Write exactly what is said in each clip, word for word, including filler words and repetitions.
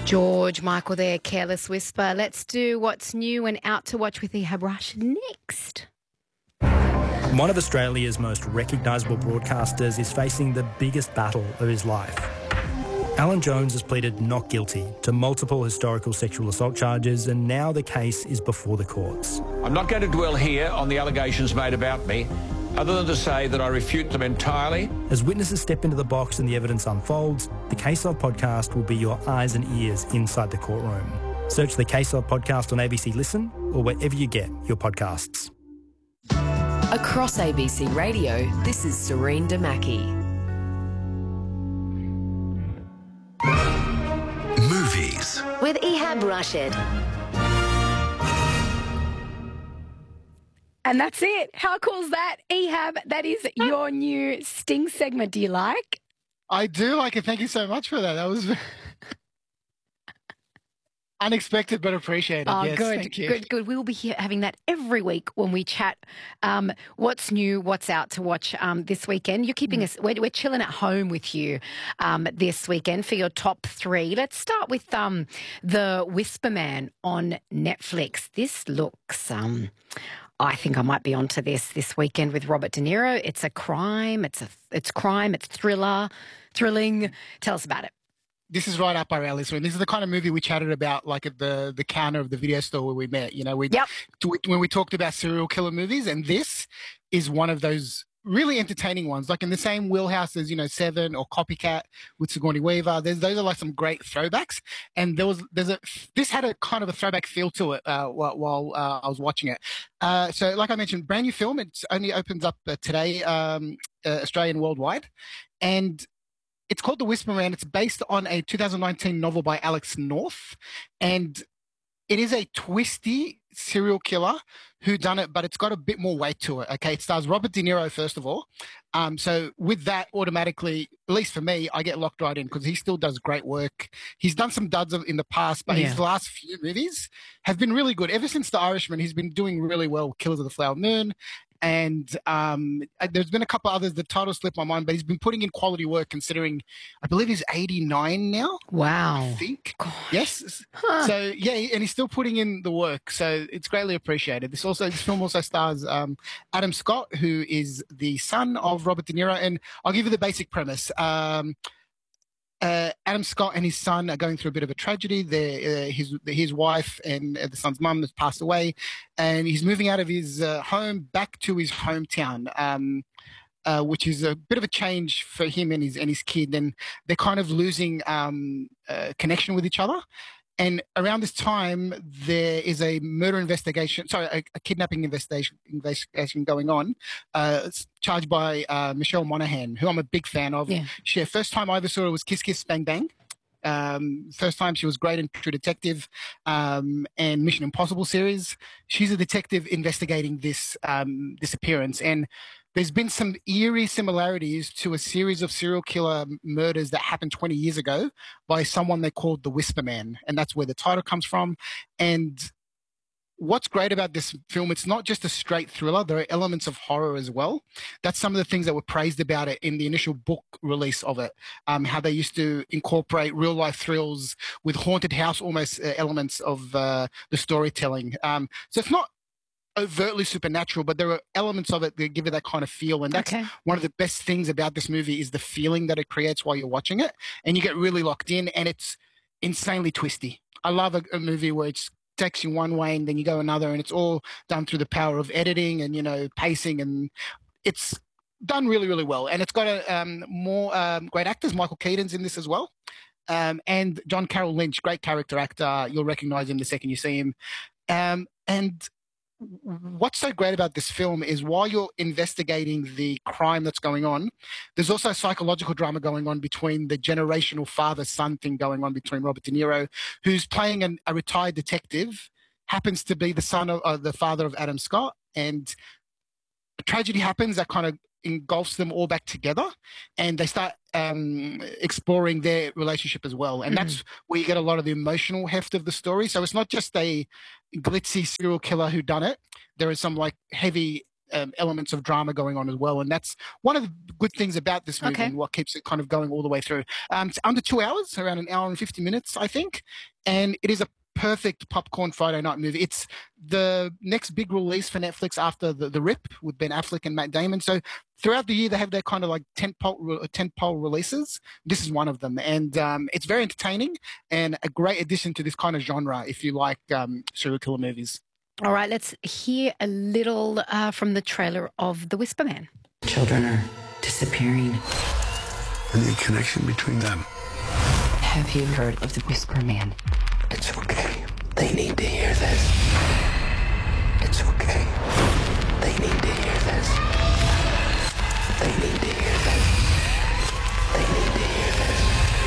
George Michael there, Careless Whisper. Let's do what's new and out to watch with Ehab Rashid next. One of Australia's most recognisable broadcasters is facing the biggest battle of his life. Alan Jones has pleaded not guilty to multiple historical sexual assault charges, and now the case is before the courts. I'm not going to dwell here on the allegations made about me, other than to say that I refute them entirely. As witnesses step into the box and the evidence unfolds, the Case Of podcast will be your eyes and ears inside the courtroom. Search the Case Of podcast on A B C Listen or wherever you get your podcasts. Across A B C Radio, this is Serene Damaki. Movies with Ehab Rashid. And that's it. How cool is that? Ehab, that is your new Sting segment. Do you like? I do like it. Thank you so much for that. That was unexpected but appreciated. Oh, yes, good, thank you. good, good. We will be here having that every week when we chat um, what's new, what's out to watch um, this weekend. You're keeping mm. us, we're, we're chilling at home with you um, this weekend for your top three. Let's start with um, The Whisper Man on Netflix. This looks... Um, I think I might be onto this this weekend with Robert De Niro. It's a crime. It's a it's crime. It's thriller, thrilling. Tell us about it. This is right up our alley. So this is the kind of movie we chatted about, like at the the counter of the video store where we met. You know, we yep. when we talked about serial killer movies, and this is one of those really entertaining ones, like in the same wheelhouse as, you know, Seven or Copycat with Sigourney Weaver. There's those are like some great throwbacks, and there was there's a this had a kind of a throwback feel to it uh, while, while uh, I was watching it. Uh, so, like I mentioned, brand new film. It only opens up uh, today, um, uh, Australian worldwide, and it's called The Whisper Man. It's based on a two thousand nineteen novel by Alex North, and it is a twisty serial killer who done it, but it's got a bit more weight to it. Okay, it stars Robert De Niro first of all. Um, so with that, automatically, at least for me, I get locked right in because he still does great work. He's done some duds in the past, but yeah. his last few movies have been really good. Ever since The Irishman, he's been doing really well. Killers of the Flower Moon. And um, there's been a couple others. The title slipped my mind, but he's been putting in quality work considering, I believe he's eighty-nine now. Wow. I think. Gosh. Yes. Huh. So, yeah, and he's still putting in the work. So it's greatly appreciated. This also, this film also stars um, Adam Scott, who is the son of Robert De Niro. And I'll give you the basic premise. Um, Uh, Adam Scott and his son are going through a bit of a tragedy. Uh, his his wife and uh, the son's mum has passed away, and he's moving out of his uh, home back to his hometown, um, uh, which is a bit of a change for him and his and his kid. And they're kind of losing um, uh, connection with each other. And around this time, there is a murder investigation, sorry, a, a kidnapping investigation, investigation going on, uh, charged by uh, Michelle Monaghan, who I'm a big fan of. Yeah. She, first time I ever saw her was Kiss Kiss Bang Bang. Um, first time she was great in True Detective um, and Mission Impossible series. She's a detective investigating this um, disappearance, and there's been some eerie similarities to a series of serial killer murders that happened twenty years ago by someone they called the Whisper Man, and that's where the title comes from. And what's great about this film, it's not just a straight thriller. There are elements of horror as well. That's some of the things that were praised about it in the initial book release of it, um, how they used to incorporate real-life thrills with haunted house almost uh, elements of uh, the storytelling. Um, so it's not overtly supernatural, but there are elements of it that give it that kind of feel. And that's okay. one of the best things about this movie is the feeling that it creates while you're watching it. And you get really locked in, and it's insanely twisty. I love a, a movie where it's takes you one way and then you go another, and it's all done through the power of editing and, you know, pacing, and it's done really, really well. And it's got a um, more um, great actors. Michael Keaton's in this as well. Um, and John Carroll Lynch, great character actor. You'll recognize him the second you see him. Um, and what's so great about this film is while you're investigating the crime that's going on, there's also psychological drama going on between the generational father-son thing going on between Robert De Niro, who's playing an, a retired detective, happens to be the son of uh, the father of Adam Scott, and a tragedy happens that kind of engulfs them all back together, and they start um, exploring their relationship as well. And mm-hmm. that's where you get a lot of the emotional heft of the story. So it's not just a glitzy serial killer who done it. There is some like heavy um, elements of drama going on as well. And that's one of the good things about this movie Okay. and what keeps it kind of going all the way through. Um, it's under two hours, around an hour and fifty minutes, I think. And it is a perfect popcorn Friday night movie. It's the next big release for Netflix after the, the Rip with Ben Affleck and Matt Damon. So throughout the year, they have their kind of like tentpole tentpole releases. This is one of them, and um, it's very entertaining and a great addition to this kind of genre if you like um, serial killer movies. All right, let's hear a little uh, from the trailer of The Whisper Man. Children are disappearing. Any connection between them? Have you heard of the Whisper Man? It's okay. They need to hear this. It's okay. They need to hear this. They need to hear this. They need to hear this.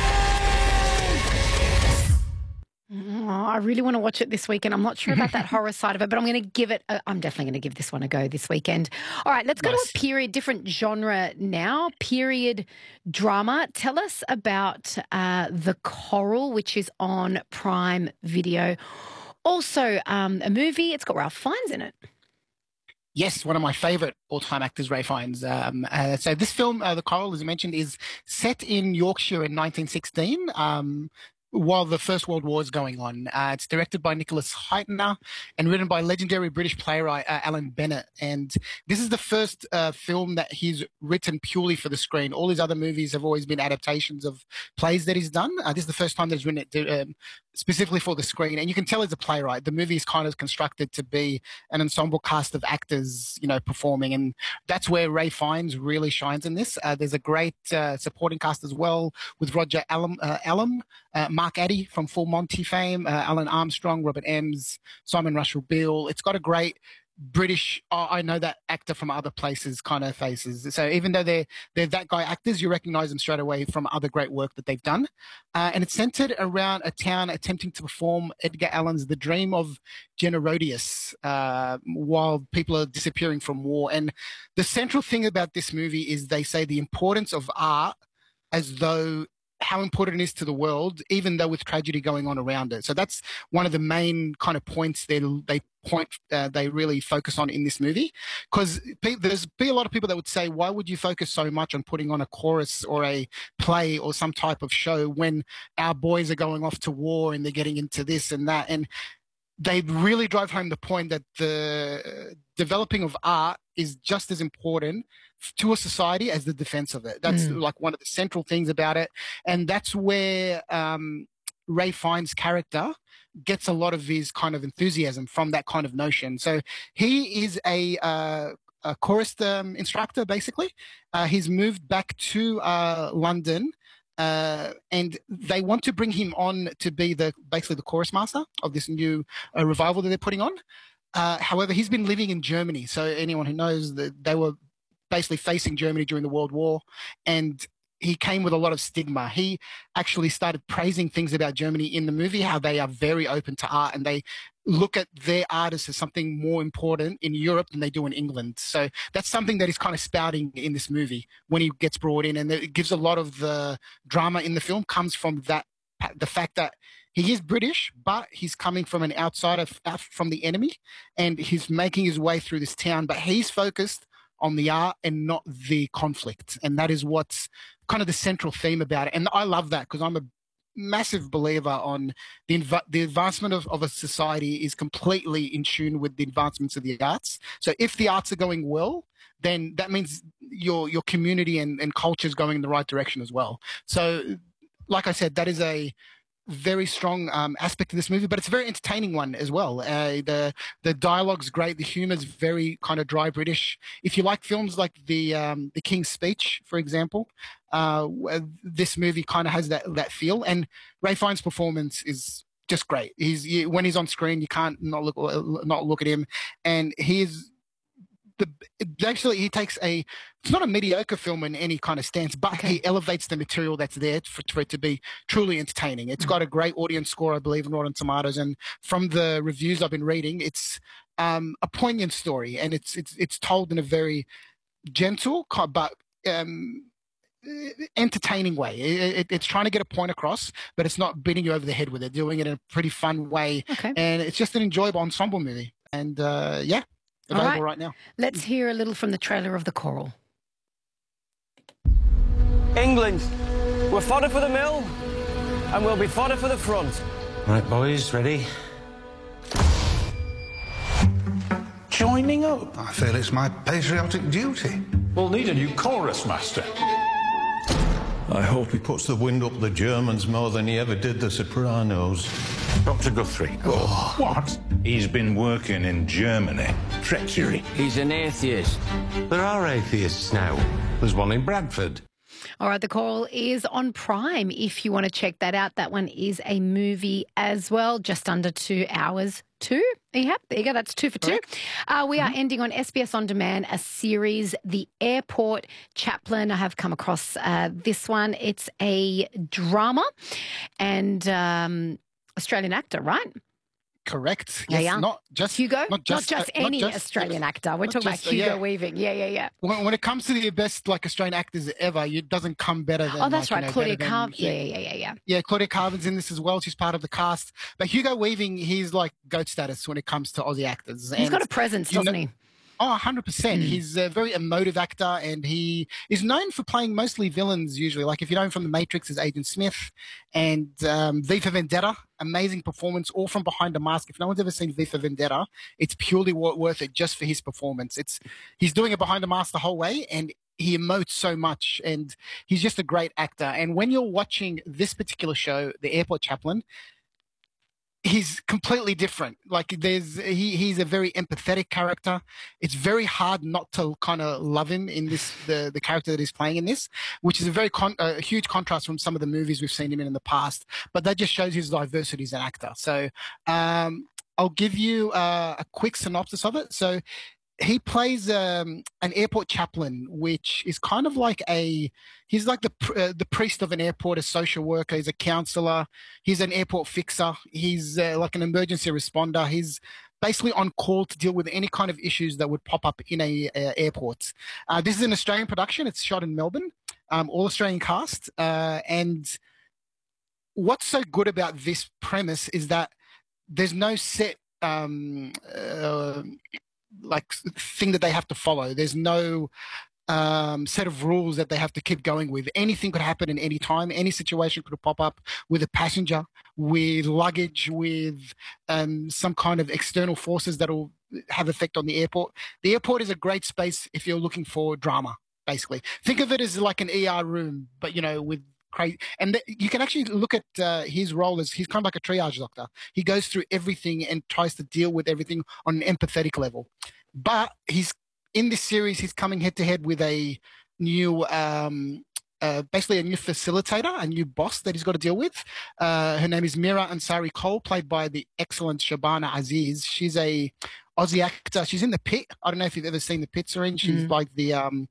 Oh, I really want to watch it this weekend. I'm not sure about that horror side of it, but I'm going to give it, a, I'm definitely going to give this one a go this weekend. All right, let's go Nice. to a period, different genre now, period drama. Tell us about uh, The Coral, which is on Prime Video. Also, um, a movie, it's got Ralph Fiennes in it. Yes, one of my favorite all-time actors, Ray Fiennes. Um, uh, so this film, uh, The Coral, as you mentioned, is set in Yorkshire in nineteen sixteen. Um, while the First World War is going on. Uh, it's directed by Nicholas Heitner and written by legendary British playwright uh, Alan Bennett. And this is the first uh, film that he's written purely for the screen. All his other movies have always been adaptations of plays that he's done. Uh, this is the first time that he's written it to, um, specifically for the screen. And you can tell he's a playwright. The movie is kind of constructed to be an ensemble cast of actors, you know, performing. And that's where Ray Fiennes really shines in this. Uh, there's a great uh, supporting cast as well with Roger Allam, uh, Allam uh, Mark Addy from Full Monty fame, uh, Alan Armstrong, Robert Ems, Simon Russell Beale. It's got a great British, oh, I know that actor from other places kind of faces. So even though they're they're that guy actors, you recognize them straight away from other great work that they've done. Uh, and it's centered around a town attempting to perform Edgar Allan's The Dream of Generodius uh, while people are disappearing from war. And the central thing about this movie is they say the importance of art as though how important it is to the world, even though with tragedy going on around it. So that's one of the main kind of points they they point uh, they really focus on in this movie, because there's be a lot of people that would say, why would you focus so much on putting on a chorus or a play or some type of show when our boys are going off to war and they're getting into this and that? And they really drive home the point that the developing of art is just as important to a society as the defense of it. That's mm. like one of the central things about it. And that's where um, Ray Fiennes' character gets a lot of his kind of enthusiasm from that kind of notion. So he is a, uh, a chorus um, instructor, basically. Uh, he's moved back to uh, London Uh, and they want to bring him on to be the basically the chorus master of this new uh, revival that they're putting on. Uh, however, he's been living in Germany, so anyone who knows that they were basically facing Germany during the World War, and he came with a lot of stigma. He actually started praising things about Germany in the movie, how they are very open to art and they look at their artists as something more important in Europe than they do in England. So that's something that he's kind of spouting in this movie when he gets brought in. And it gives a lot of the drama in the film comes from that, the fact that he is British, but he's coming from an outsider, from the enemy, and he's making his way through this town, but he's focused on the art and not the conflict. And that is what's kind of the central theme about it. And I love that because I'm a massive believer on the inv- the advancement of, of a society is completely in tune with the advancements of the arts. So if the arts are going well, then that means your your community and, and culture is going in the right direction as well. So like I said, that is a very strong um, aspect of this movie, but it's a very entertaining one as well. Uh, the the dialogue's great. The humor's very kind of dry British. If you like films like the um, the King's Speech, for example, uh, this movie kind of has that that feel. And Ray Fiennes' performance is just great. He's he, when he's on screen, you can't not look not look at him, and he's. The, actually, he takes a, it's not a mediocre film in any kind of stance, but okay. he elevates the material that's there for, for it to be truly entertaining. It's mm-hmm. got a great audience score, I believe, in Rotten Tomatoes. And from the reviews I've been reading, it's um, a poignant story. And it's it's it's told in a very gentle but um, entertaining way. It, it, it's trying to get a point across, but it's not beating you over the head with it, doing it in a pretty fun way. Okay. And it's just an enjoyable ensemble movie. And uh, yeah. available right. right now. Let's hear a little from the trailer of The Coral. England, we're fodder for the mill, and we'll be fodder for the front. Right, boys, ready? Joining up. I feel it's my patriotic duty. We'll need a new chorus master. I hope he puts the wind up the Germans more than he ever did the Sopranos. Doctor Guthrie. Oh. What? He's been working in Germany. Treachery. He's an atheist. There are atheists now. There's one in Bradford. All right, The Coral is on Prime if you want to check that out. That one is a movie as well, just under two hours. Two? Yeah, there you go. That's two for two. Uh, we are mm-hmm. ending on S B S On Demand, a series, The Airport Chaplain. I have come across uh, this one. It's a drama and um, Australian actor, right? Correct. Yeah, yes, yeah. Not just Hugo, not just, not just uh, any not just, Australian actor. We're talking just, about Hugo yeah. Weaving. Yeah, yeah, yeah. When, when it comes to the best like Australian actors ever, it doesn't come better than. Oh, that's like, right, you know, Claudia than- Carver. Yeah, yeah, yeah, yeah. Yeah, Claudia Carver's in this as well. She's part of the cast. But Hugo Weaving, he's like GOAT status when it comes to Aussie actors. He's And, got a presence, you doesn't know- he? Oh, one hundred percent. Mm. He's a very emotive actor, and he is known for playing mostly villains usually. Like if you know him from The Matrix as Agent Smith and um, V for Vendetta, amazing performance, all from behind a mask. If no one's ever seen V for Vendetta, it's purely wor- worth it just for his performance. It's He's doing it behind a mask the whole way, and he emotes so much, and he's just a great actor. And when you're watching this particular show, The Airport Chaplain, he's completely different. Like there's, he, he's a very empathetic character. It's very hard not to kind of love him in this, the, the character that he's playing in this, which is a very con, a huge contrast from some of the movies we've seen him in in the past. But that just shows his diversity as an actor. So, um, I'll give you uh, a quick synopsis of it. So he plays um, an airport chaplain, which is kind of like a, he's like the uh, the priest of an airport, a social worker, he's a counselor, he's an airport fixer, he's uh, like an emergency responder, he's basically on call to deal with any kind of issues that would pop up in a, a airport. Uh, this is an Australian production, it's shot in Melbourne, um, all Australian cast, uh, and what's so good about this premise is that there's no set um, uh, like thing that they have to follow. There's no um, set of rules that they have to keep going with. Anything could happen in any time. Any situation could pop up with a passenger, with luggage, with um, some kind of external forces that will have effect on the airport. The airport is a great space if you're looking for drama, basically. Think of it as like an E R room, but, you know, with crazy. And th- you can actually look at uh, his role as he's kind of like a triage doctor. He goes through everything and tries to deal with everything on an empathetic level. But he's in this series, he's coming head to head with a new, um, uh, basically a new facilitator, a new boss that he's got to deal with. Uh, her name is Mira Ansari Cole, played by the excellent Shabana Aziz. She's a Aussie actor. She's in The Pit. I don't know if you've ever seen The Pit, Serene. She's mm. like the um,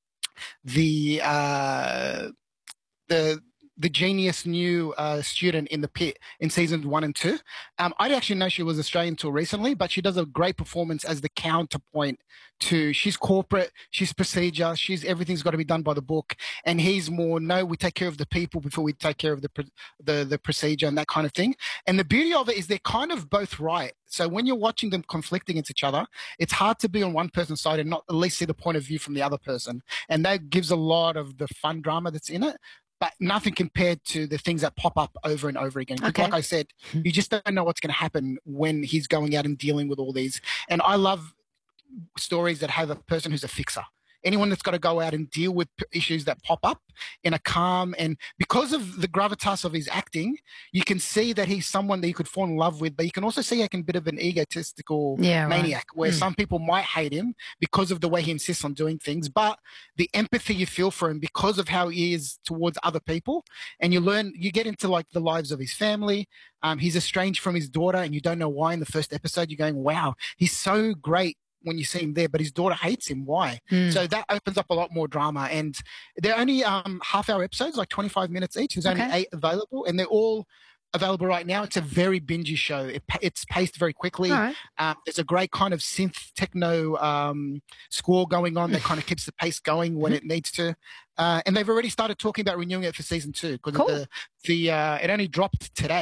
the uh, the the genius new uh, student in The Pit in seasons one and two. Um, I didn't actually know she was Australian until recently, but she does a great performance as the counterpoint to, she's corporate, she's procedure, she's everything's got to be done by the book. And he's more, no, we take care of the people before we take care of the, the, the procedure and that kind of thing. And the beauty of it is they're kind of both right. So when you're watching them conflicting against each other, it's hard to be on one person's side and not at least see the point of view from the other person. And that gives a lot of the fun drama that's in it. But nothing compared to the things that pop up over and over again. Okay. Like I said, you just don't know what's going to happen when he's going out and dealing with all these. And I love stories that have a person who's a fixer. Anyone that's got to go out and deal with issues that pop up in a calm, and because of the gravitas of his acting, you can see that he's someone that you could fall in love with, but you can also see like a bit of an egotistical yeah, maniac right. where mm. some people might hate him because of the way he insists on doing things, but the empathy you feel for him because of how he is towards other people, and you learn, you get into like the lives of his family. Um, he's estranged from his daughter and you don't know why. In the first episode, you're going, wow, he's so great when you see him there, but his daughter hates him. Why? Mm. So that opens up a lot more drama. And they're only um, half hour episodes, like twenty-five minutes each. There's only okay. eight available, and they're all available right now. It's a very bingey show. It, it's paced very quickly. Right. Um, there's a great kind of synth techno um, score going on that kind of keeps the pace going when it needs to. Uh, and they've already started talking about renewing it for season two because cool. the the uh, it only dropped today,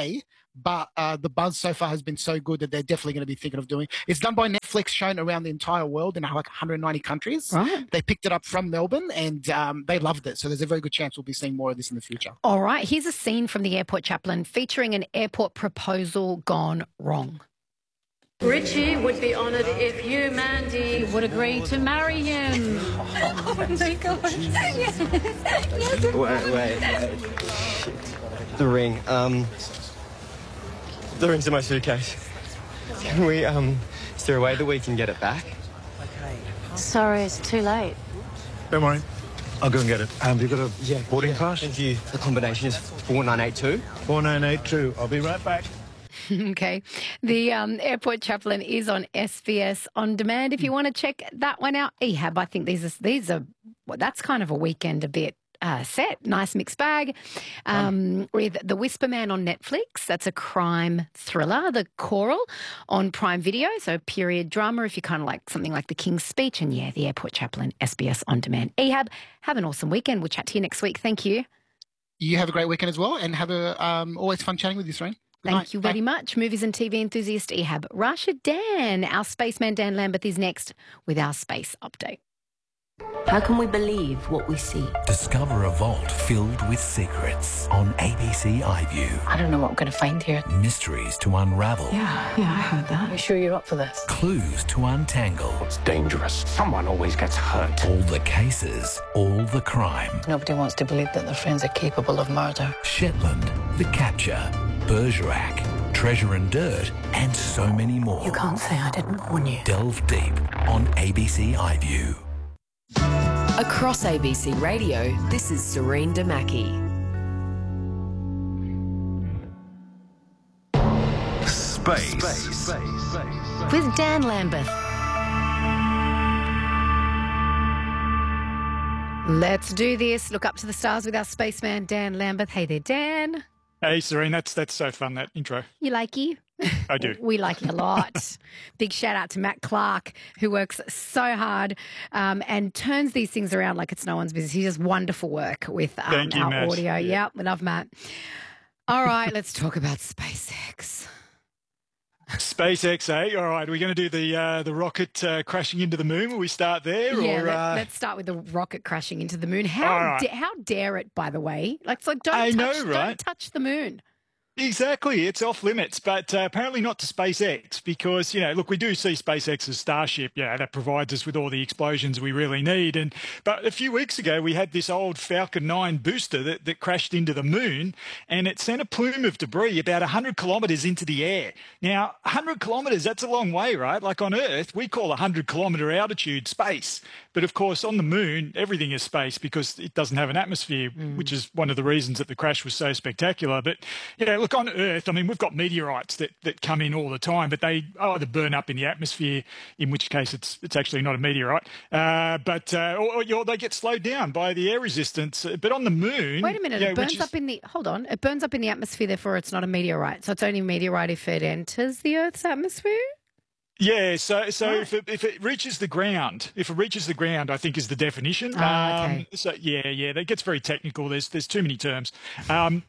but uh, the buzz so far has been so good that they're definitely going to be thinking of doing. It's done by Netflix, shown around the entire world in like one hundred ninety countries. Right. They picked it up from Melbourne and um, they loved it. So there's a very good chance we'll be seeing more of this in the future. All right. Here's a scene from The Airport Chaplain featuring an airport proposal gone wrong. Richie would be honoured if you, Mandy, would agree to marry him. Oh, my God. Wait, wait, wait. The ring. Um, the ring's in my suitcase. Can we, um, is there a way that we can get it back? Sorry, it's too late. Don't worry. I'll go and get it. Um, you got a Yeah, boarding yeah. pass? Thank you. The combination is four nine eight two. four nine eight two. I'll be right back. Okay. The um, Airport Chaplain is on S B S On Demand. If you want to check that one out, Ehab, I think these are, these are well, that's kind of a weekend a bit uh, set. Nice mixed bag. Um, with The Whisper Man on Netflix. That's a crime thriller. The Choral on Prime Video. So period drama if you kind of like something like The King's Speech. And yeah, The Airport Chaplain, S B S On Demand. Ehab, have an awesome weekend. We'll chat to you next week. Thank you. You have a great weekend as well and have a um, always fun chatting with you, Serene. Good Thank night. you very Bye. much. Movies and T V enthusiast Ehab. Rasha Dan, our spaceman Dan Lambeth is next with our space update. How can we believe what we see? Discover a vault filled with secrets on A B C iView. I don't know what we're going to find here. Mysteries to unravel. Yeah, yeah, I heard that. Are you sure you're up for this? Clues to untangle. It's dangerous. Someone always gets hurt. All the cases, all the crime. Nobody wants to believe that their friends are capable of murder. Shetland, The Capture, Bergerac, Treasure and Dirt, and so many more. You can't say I didn't warn you. Delve deep on A B C iView. Across A B C Radio, this is Serene Damaki. Space. With Dan Lambeth. Let's do this. Look up to the stars with our spaceman Dan Lambeth. Hey there, Dan. Hey, Serene, that's that's so fun, that intro. You like you? I do. We like you a lot. Big shout out to Matt Clark, who works so hard um, and turns these things around like it's no one's business. He does wonderful work with um, Thank you, our Matt. audio. Yeah. Yep, we love Matt. All right, let's talk about SpaceX. SpaceX, eh? All right, we're going to do the uh, the rocket uh, crashing into the moon. Will we start there? Yeah, or, let, uh... let's start with the rocket crashing into the moon. How All right. da- how dare it, by the way? Like, so don't I touch, know, don't right? touch the moon. Exactly. It's off limits, but uh, apparently not to SpaceX because, you know, look, we do see SpaceX's Starship, yeah, that provides us with all the explosions we really need. And But a few weeks ago, we had this old Falcon nine booster that, that crashed into the moon and it sent a plume of debris about one hundred kilometres into the air. Now, one hundred kilometres, that's a long way, right? Like on Earth, we call one hundred kilometre altitude space. But of course, on the moon, everything is space because it doesn't have an atmosphere, mm. which is one of the reasons that the crash was so spectacular. But, you know, look, on Earth, I mean, we've got meteorites that, that come in all the time, but they either burn up in the atmosphere, in which case it's it's actually not a meteorite, uh, but uh, or, or they get slowed down by the air resistance. But on the moon... Wait a minute, you know, it burns is, up in the... Hold on. It burns up in the atmosphere, therefore it's not a meteorite. So it's only a meteorite if it enters the Earth's atmosphere? Yeah, so so Right. if it, if it reaches the ground, if it reaches the ground, I think is the definition. Ah, okay. Um, so yeah, yeah, that gets very technical. There's there's too many terms. Um,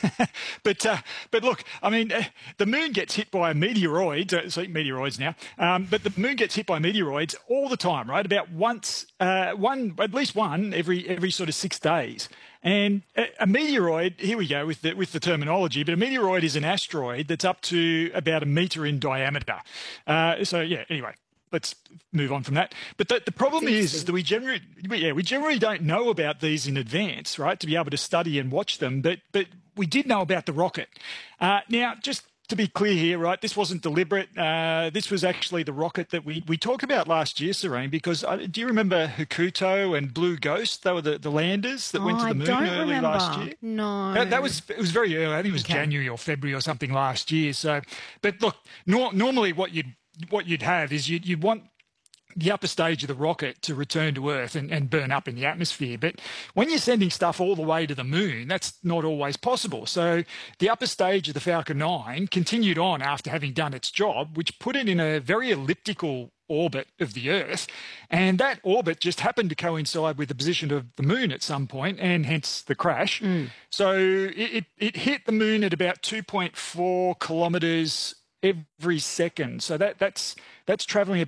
but uh, but look, I mean, uh, the moon gets hit by a meteoroid. Uh, so meteoroids now. Um, but the moon gets hit by meteoroids all the time, right? About once, uh, one at least one every every sort of six days. And a, a meteoroid, here we go with the, with the terminology, but a meteoroid is an asteroid that's up to about a metre in diameter. Uh, so, yeah, anyway, let's move on from that. But the, the problem is, is that we generally, yeah, we generally don't know about these in advance, right, to be able to study and watch them. But, but we did know about the rocket. Uh, now, just to be clear here, right, this wasn't deliberate. Uh, this was actually the rocket that we, we talked about last year, Serene, because uh, do you remember Hakuto and Blue Ghost? They were the, the landers that Oh, went to the I moon don't early remember. last year. No. That, that was it was very early. I think it was Okay. January or February or something last year. So, but look, nor, normally what you'd what you'd have is you'd, you'd want the upper stage of the rocket to return to Earth and, and burn up in the atmosphere. But when you're sending stuff all the way to the moon, that's not always possible. So the upper stage of the Falcon nine continued on after having done its job, which put it in a very elliptical orbit of the Earth, and that orbit just happened to coincide with the position of the moon at some point, and hence the crash. Mm. So it, it, it hit the moon at about two point four kilometres every second. So that that's that's travelling